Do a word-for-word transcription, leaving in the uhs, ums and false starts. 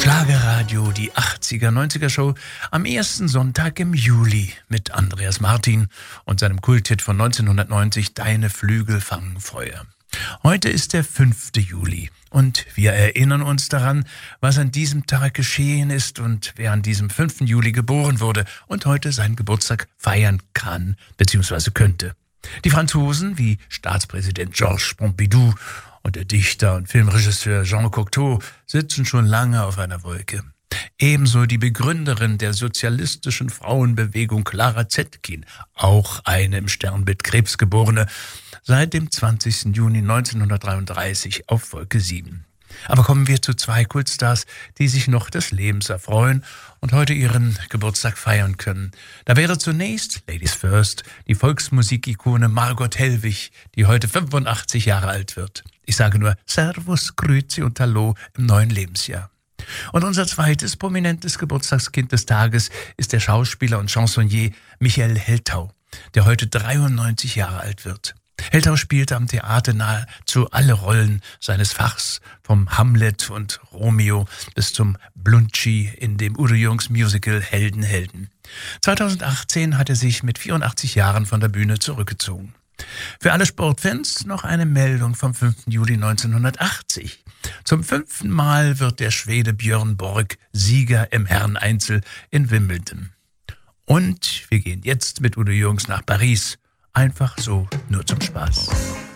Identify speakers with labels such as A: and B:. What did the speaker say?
A: Schlagerradio, die achtziger, neunziger Show am ersten Sonntag im Juli mit Andreas Martin und seinem Kulthit von neunzehnhundertneunzig Deine Flügel fangen Feuer. Heute ist der fünfte Juli und wir erinnern uns daran, was an diesem Tag geschehen ist und wer an diesem fünften Juli geboren wurde und heute seinen Geburtstag feiern kann bzw. könnte. Die Franzosen wie Staatspräsident Georges Pompidou und der Dichter und Filmregisseur Jean Cocteau sitzen schon lange auf einer Wolke. Ebenso die Begründerin der sozialistischen Frauenbewegung Clara Zetkin, auch eine im Sternbild Krebs geborene, seit dem zwanzigsten Juni neunzehnhundertdreiunddreißig auf Wolke sieben. Aber kommen wir zu zwei Kultstars, die sich noch des Lebens erfreuen und heute ihren Geburtstag feiern können. Da wäre zunächst, Ladies First, die Volksmusikikone Margot Hellwig, die heute fünfundachtzig Jahre alt wird. Ich sage nur Servus, Grüezi und Hallo im neuen Lebensjahr. Und unser zweites prominentes Geburtstagskind des Tages ist der Schauspieler und Chansonnier Michael Heltau, der heute dreiundneunzig Jahre alt wird. Heltau spielte am Theater nahezu alle Rollen seines Fachs, vom Hamlet und Romeo bis zum Bluntschy in dem Udo Jürgens Musical Helden, Helden. zweitausendachtzehn hat er sich mit vierundachtzig Jahren von der Bühne zurückgezogen. Für alle Sportfans noch eine Meldung vom fünften Juli neunzehnhundertachtzig. Zum fünften Mal wird der Schwede Björn Borg Sieger im Herreneinzel in Wimbledon. Und wir gehen jetzt mit Udo Jürgens nach Paris. Einfach so, nur zum Spaß.